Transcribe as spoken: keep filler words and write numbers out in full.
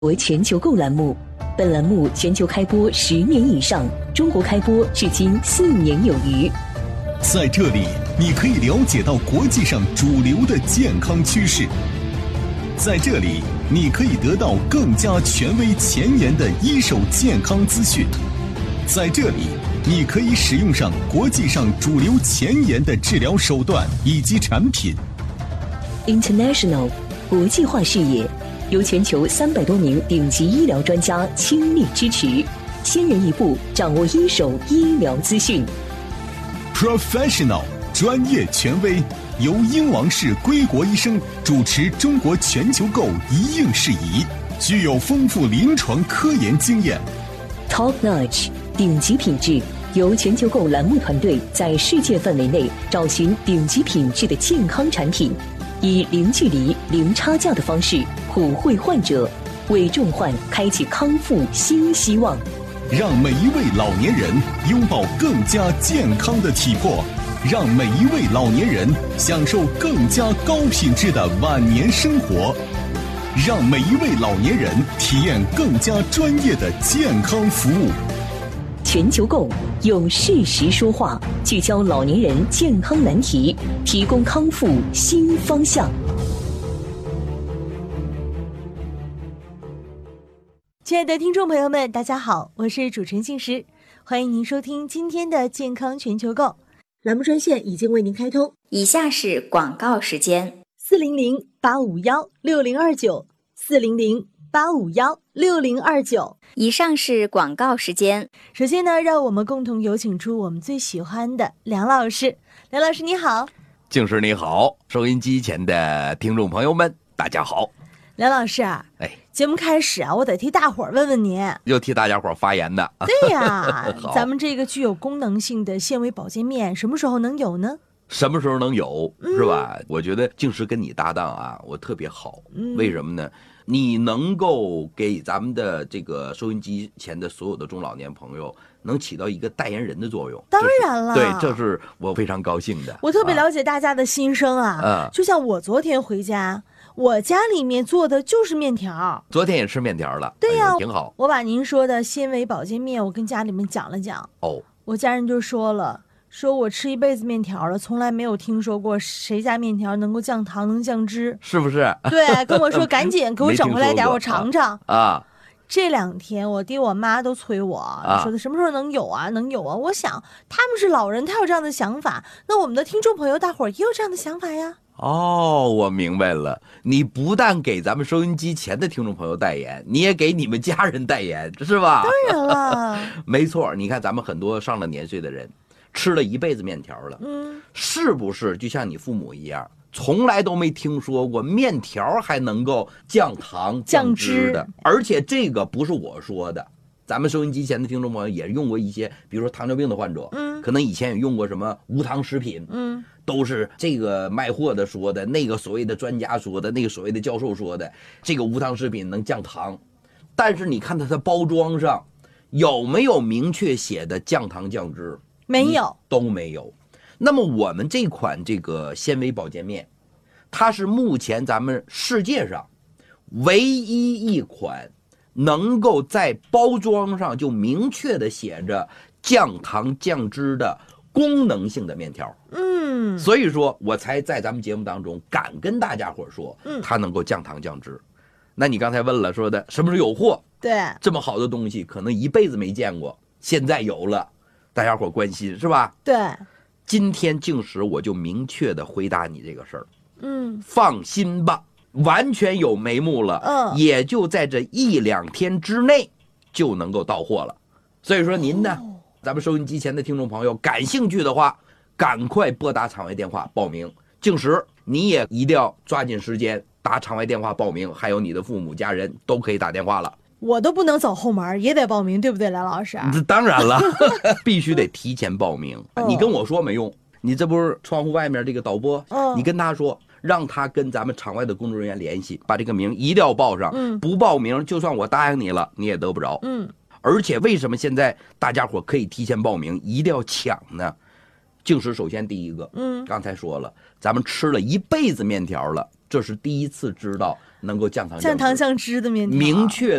为全球购栏目，本栏目全球开播十年以上，中国开播至今四年有余。 在这里，你可以了解到国际上主流的健康趋势。在这里，你可以得到更加权威前沿的一手健康资讯。在这里，你可以使用上国际上主流前沿的治疗手段以及产品。 International 国际化视野，由全球三百多名顶级医疗专家倾力支持，先人一步掌握一手医疗资讯。 Professional 专业权威，由英王氏归国医生主持中国全球购一应事宜，具有丰富临床科研经验。 Top Notch 顶级品质，由全球购栏目团队在世界范围内找寻顶级品质的健康产品，以零距离、零差价的方式普惠患者，为重患开启康复新希望。 让每一位老年人拥抱更加健康的体魄，让每一位老年人享受更加高品质的晚年生活，让每一位老年人体验更加专业的健康服务。 全球购用事实说话，聚焦老年人健康难题，提供康复新方向。 亲爱的听众朋友们，大家好，我是主持人静时，欢迎您收听今天的健康全球购栏目，专线已经为您开通， 以下是广告时间： 四零零八五幺六零二九，四零零八五幺六零二九。 以上是广告时间。 首先呢，让我们共同有请出我们最喜欢的梁老师。梁老师你好。 静时你好，收音机前的听众朋友们大家好。 梁老师啊， 哎， 节目开始啊，我得替大伙儿问问您， 又替大家伙儿发言的。 对呀咱们这个具有功能性的纤维保健面什么时候能有呢？ 什么时候能有、 嗯、 是吧？我觉得静时跟你搭档啊，我特别好、 嗯、 为什么呢？你能够给咱们的这个收音机前的所有的中老年朋友能起到一个代言人的作用。 当然了， 对，这是我非常高兴的。 我特别了解大家的心声啊、 啊、 就像我昨天回家，我家里面做的就是面条， 昨天也吃面条了。 对呀、 哎、挺好。 我把您说的纤维保健面我跟家里面讲了讲。 哦， 我家人就说了，说我吃一辈子面条了，从来没有听说过谁家面条能够降糖能降脂， 是不是？ 对，跟我说赶紧给我整回来点我尝尝啊。 这两天我爹我妈都催我、啊、说的什么时候能有啊能有啊。我想他们是老人，他有这样的想法，那我们的听众朋友大伙儿也有这样的想法呀。 哦，我明白了，你不但给咱们收音机前的听众朋友代言，你也给你们家人代言，是吧？ 当然了没错，你看咱们很多上了年岁的人吃了一辈子面条了， 嗯， 是不是就像你父母一样，从来都没听说过面条还能够降糖降脂的？而且这个不是我说的，咱们收音机前的听众朋友也用过一些，比如说糖尿病的患者， 嗯， 可能以前也用过什么无糖食品， 嗯， 都是这个卖货的说的，那个所谓的专家说的，那个所谓的教授说的，这个无糖食品能降糖，但是你看它的包装上有没有明确写的降糖降脂？ 没有， 都没有。那么我们这款这个纤维保健面，它是目前咱们世界上唯一一款能够在包装上就明确的写着降糖降脂的功能性的面条。 嗯， 所以说我才在咱们节目当中敢跟大家伙说， 嗯， 它能够降糖降脂。那你刚才问了说的什么时候有货？ 对， 这么好的东西可能一辈子没见过，现在有了，大家伙关心是吧？ 对， 今天静时我就明确的回答你这个事儿。 嗯， 放心吧，完全有眉目了， 嗯， 也就在这一两天之内就能够到货了。所以说您呢、哦、咱们收音机前的听众朋友感兴趣的话，赶快拨打场外电话报名。静时你也一定要抓紧时间打场外电话报名，还有你的父母家人都可以打电话了。 我都不能走后门，也得报名，对不对，梁老师？ 当然了必须得提前报名、哦、你跟我说没用，你这不是窗户外面这个导播、哦、你跟他说，让他跟咱们场外的工作人员联系，把这个名一定要报上、嗯、不报名就算我答应你了你也得不着。 嗯， 而且为什么现在大家伙可以提前报名一定要抢呢？静时首先第一个， 嗯， 刚才说了，咱们吃了一辈子面条了，这是第一次知道能够降糖降糖降脂的面条， 明确